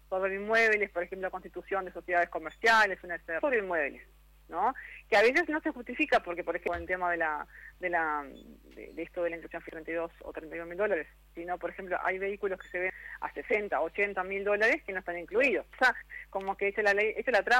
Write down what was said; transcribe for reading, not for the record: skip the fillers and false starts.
sobre inmuebles, por ejemplo, constitución de sociedades comerciales, una SRL, sobre inmuebles, ¿no? Que a veces no se justifica porque, por ejemplo, en el tema de esto de la inclusión 32 o 32 mil dólares, sino, por ejemplo, hay vehículos que se ven a 60, 80 mil dólares que no están incluidos. O sea, como que hecha la trampa